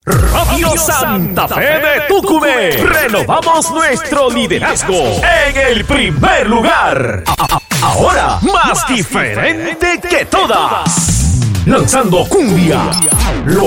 Radio Santa Fe de Tucumán. Renovamos nuestro liderazgo en el primer lugar. Ahora, más diferente que todas. Lanzando cumbia. Lo